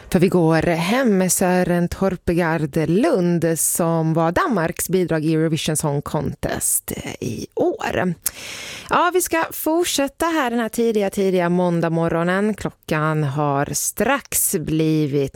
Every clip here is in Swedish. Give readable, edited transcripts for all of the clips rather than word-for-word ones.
För vi går hem med Søren Torpegard Lund som var Danmarks bidrag i Eurovision Song Contest i år. Ja, vi ska fortsätta här den här tidiga måndagmorgonen. Klockan har strax blivit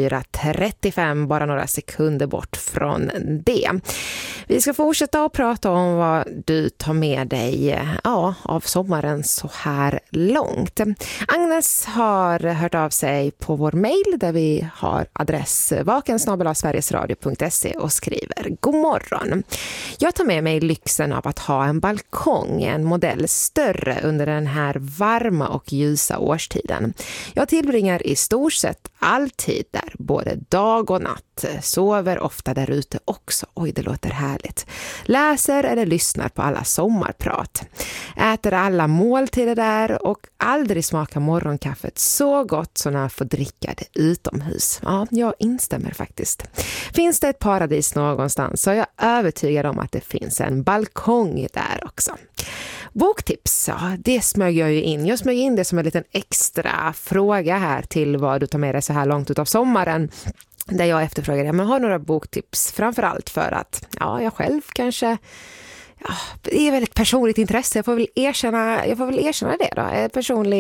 04.35, bara några sekunder bort från det. Vi ska fortsätta att prata om vad du tar med dig av sommaren så här långt. Agnes har hört av sig på vår mejl där vi har adress vaken@sverigesradio.se och skriver: God morgon. Jag tar med mig lyxen av att ha en balkong, en modell större under den här varma och ljusa årstiden. Jag tillbringar i stort sett alltid där, både dag och natt. Sover ofta där ute också. Oj, det låter härligt. Läser eller lyssnar på alla sommarprat. Äter alla måltider där och aldrig smakar morgonkaffet så gott som när jag får dricka det utomhus. Ja, jag instämmer faktiskt. Finns det ett paradis någonstans så är jag övertygad om att det finns en balkong där också. Boktips, ja, det smög jag ju in. Jag smög in det som en liten extra fråga här till vad du tar med dig så här långt ut av sommaren. Där jag efterfrågade, men har några boktips framförallt för att jag själv kanske det är väldigt personligt intresse. Jag får väl erkänna det då.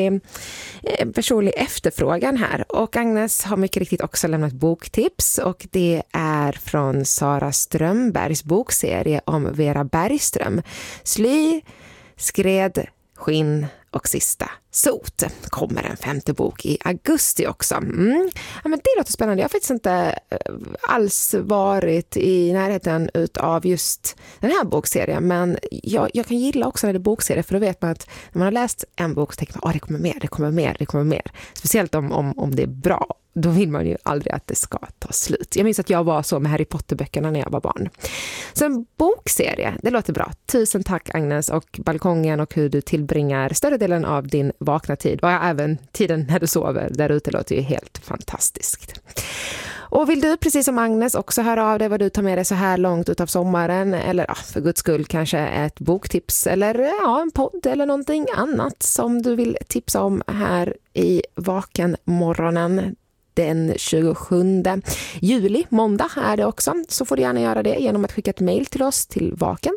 Personlig efterfrågan här. Och Agnes har mycket riktigt också lämnat boktips och det är från Sara Strömbergs bokserie om Vera Bergström. Sly, skred, skinn och sista sot. Kommer en 5:e bok i augusti också. Ja, men det låter spännande. Jag har faktiskt inte alls varit i närheten av just den här bokserien, men jag kan gilla också när det är bokserie, för då vet man att när man har läst en bok så tänker man det kommer mer. Speciellt om det är bra. Då vill man ju aldrig att det ska ta slut. Jag minns att jag var så med Harry Potter-böckerna när jag var barn. Så en bokserie, det låter bra. Tusen tack Agnes, och balkongen och hur du tillbringar större delen av din vakna tid. Och även tiden när du sover där ute låter ju helt fantastiskt. Och vill du precis som Agnes också höra av dig vad du tar med dig så här långt ut av sommaren, eller för guds skull kanske ett boktips eller en podd eller någonting annat som du vill tipsa om här i Vakenmorgonen den 27 juli, måndag är det också, så får du gärna göra det genom att skicka ett mejl till oss till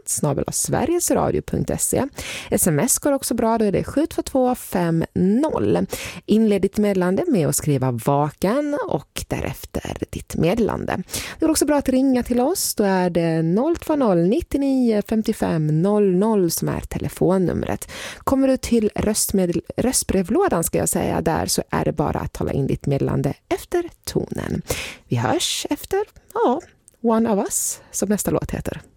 vaken@sverigesradio.se. SMS går också bra, då är det 72250. Inled ditt meddelande med att skriva vaken och därefter ditt meddelande. Det går också bra att ringa till oss, då är det 020 99 55 00 som är telefonnumret. Kommer du till röstbrevlådan ska jag säga, där så är det bara att tala in ditt meddelande efter tonen. Vi hörs efter One of Us, som nästa låt heter.